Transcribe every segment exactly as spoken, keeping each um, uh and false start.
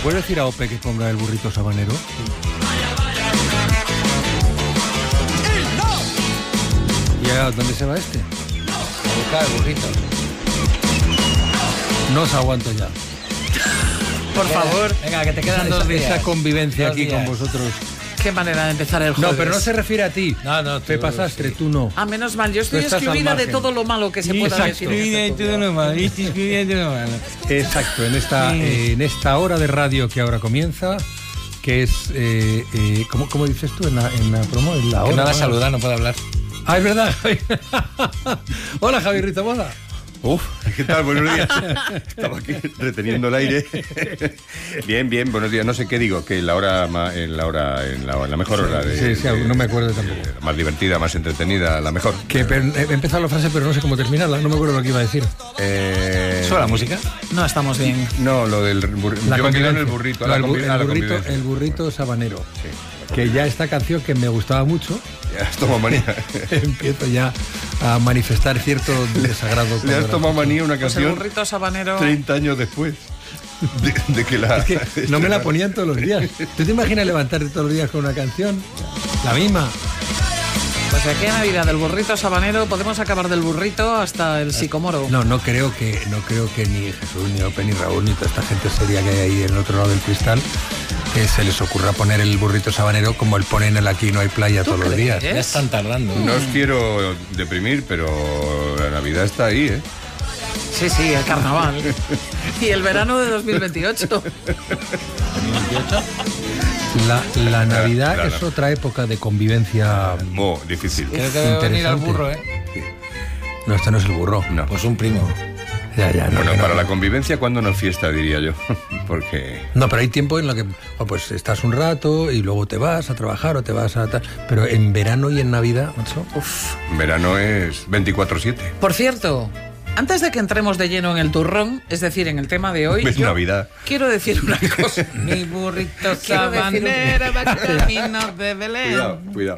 puedes decir a Ope que ponga el burrito sabanero? ¿Y a dónde se va este? A buscar el burrito. No os aguanto ya. Por favor. Venga, que te quedan esa, dos días. esa convivencia Dos aquí días. con vosotros. Qué manera de empezar el jueves. No, pero no se refiere a ti. No, no, tú, Pepa Sastre, sí. tú no. Ah, menos mal, yo estoy Tú estás al excluida de margen. todo lo malo que se pueda Exacto. decir. en este Excluida programa. de todo lo malo, excluida de todo lo malo. Exacto, en esta, Sí. eh, en esta hora de radio que ahora comienza, que es, eh, eh, ¿cómo, ¿cómo dices tú en la, en la promo? En la Que hora, no la ¿no? saluda, no puede hablar. Ah, es verdad, Javi. Hola, Javi Ritamoda. Uf, ¿qué tal? Buenos días. Estaba aquí reteniendo el aire. Bien, bien, buenos días. No sé qué digo, que en la hora, ma- en la hora, en la, en la mejor hora de, Sí, sí, de- no me acuerdo tampoco. de- más divertida, más entretenida, la mejor. Que pe- he empezado la frase, pero no sé cómo terminarla. No me acuerdo lo que iba a decir. Eh, ¿Solo la música? No estamos bien. No, lo del burrito. La Yo me quedo en convivencia. el burrito. No, la el, bu- convi- el ah, la burrito, convivencia. el burrito sabanero. Sí. Que ya esta canción que me gustaba mucho, Ya has tomado manía. empiezo ya a manifestar cierto desagrado. Le cuando has la tomado escucho. manía una Pues el canción burrito sabanero. treinta años después de, de que la... Es que no me la ponían todos los días. ¿Tú te imaginas levantarte todos los días con una canción? La misma. Pues de aquí a Navidad, del burrito sabanero, podemos acabar del burrito hasta el sicomoro. No, no creo que no creo que ni Jesús, ni Ope, ni Raúl, ni toda esta gente seria que hay ahí en el otro lado del cristal, que se les ocurra poner el burrito sabanero como el ponen el Aquí no hay playa todos los días. crees? Ya están tardando. No os quiero deprimir, pero la Navidad está ahí, ¿eh? Sí, sí, el carnaval. Y el verano de dos mil veintiocho. La, la Navidad Claro. es otra época de convivencia. Oh, difícil. Creo que debe venir al Interesante. burro, ¿eh? No, este no es el burro. No. Pues un primo. Ya, ya, no. Bueno, no, para no. la convivencia, ¿cuándo no es fiesta, diría yo? Porque... No, pero hay tiempo en lo que oh, pues estás un rato y luego te vas a trabajar o te vas a tal. Pero en verano y en Navidad, macho. Uf. Verano es veinticuatro siete. Por cierto, antes de que entremos de lleno en el turrón, es decir, en el tema de hoy, Es yo Navidad. quiero decir una cosa. Mi burrito Quiero decir- sabanero va camino de Belén. Cuidado, cuidado.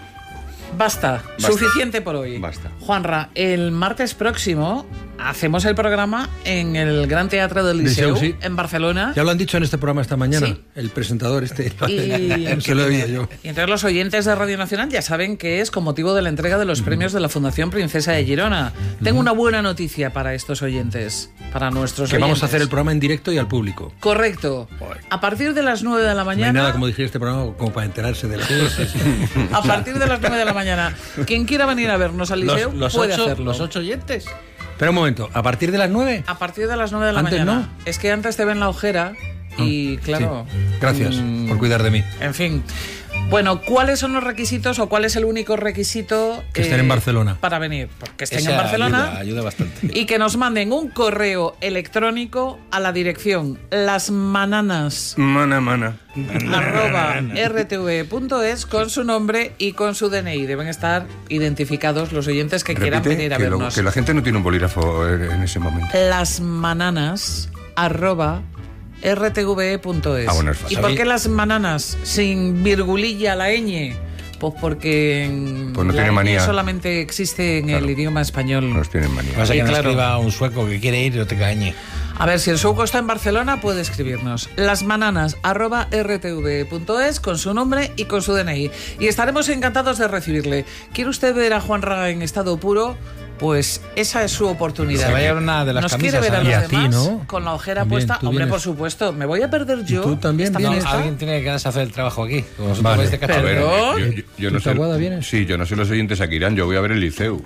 Basta, Basta. suficiente por hoy. Basta. Juanra, el martes próximo hacemos el programa en el Gran Teatro del Liceu, Liceu, sí. en Barcelona. Ya lo han dicho en este programa esta mañana, Sí. el presentador este. Y- Se lo oía yo. Y entonces los oyentes de Radio Nacional ya saben que es con motivo de la entrega de los premios de la Fundación Princesa de Girona. Tengo una buena noticia para estos oyentes, para nuestros Que oyentes. vamos a hacer el programa en directo y al público. Correcto. A partir de las nueve de la No hay mañana... nada como dirigir este programa como para enterarse de las cosas. A partir de las nueve de la mañana, quien quiera venir a vernos al Liceu Los, los puede ocho, hacerlo. los ocho oyentes. Espera un momento, ¿a partir de las nueve? A partir de las nueve de la Antes mañana. no. Es que antes te ven la ojera y claro... Sí. Gracias mm, por cuidar de mí. En fin. Bueno, ¿cuáles son los requisitos o cuál es el único requisito Que estén en Barcelona. para venir? Pues que estén Esa en Barcelona Ayuda, ayuda bastante. y que nos manden un correo electrónico a la dirección lasmananas Mana, mana. arroba r t v punto es con su nombre y con su D N I. Deben estar identificados los oyentes que quieran Repite, venir a que, lo- vernos. que la gente no tiene un bolígrafo en en ese momento. Lasmananas arroba r t v punto es. Ah, bueno, es ¿Y fácil. por qué las mananas sin virgulilla la ñ? Pues porque en Pues no la tiene ñ manía. solamente existe en Claro. el idioma español. Nos tienen manía. Pasa Y que no claro. escriba un sueco que quiere ir y no te cañe. A ver, si el sueco está en Barcelona, puede escribirnos lasmananas arroba r t v punto es con su nombre y con su D N I. Y estaremos encantados de recibirle. ¿Quiere usted ver a Juanra en estado puro? Pues esa es su oportunidad. Se va a llevar una de las ¿Nos camisas, quiere ver a ¿sabes? los Y a ti, demás ¿no? con la ojera También, puesta? tú Hombre, vienes. por supuesto. ¿Me voy a perder yo? tú también esta vienes? fiesta? Alguien tiene que quedarse a hacer el trabajo aquí. Como vosotros Vale. vais de A ver, cachondeo. Perdón. yo, yo- yo ¿Tu no sé. tabuada viene? Sí, yo no sé los oyentes a que irán, yo voy a ver el liceu.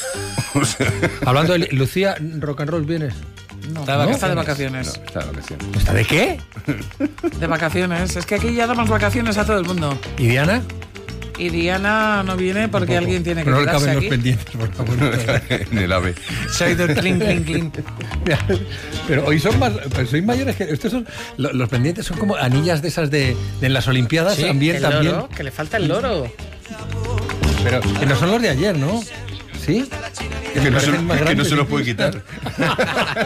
O sea, Hablando de Lucía, rock and roll vienes. No, Está de está de no, vacaciones. está de vacaciones. ¿Está de qué? De vacaciones. Es que aquí ya damos vacaciones a todo el mundo. ¿Y Diana? Y Diana no viene porque alguien tiene que No le quedarse caben los aquí. pendientes, por favor. En el AVE. Se ha oído el clink, clink, clink. Pero hoy son más, pues sois mayores que estos son lo- los pendientes son como anillas de esas de, de en las Olimpiadas Sí, también El también. loro, que le falta el loro. Pero que no son los de ayer, ¿no? ¿Sí? Que no, se, parecen más que no grandes se lo incluso. puede quitar.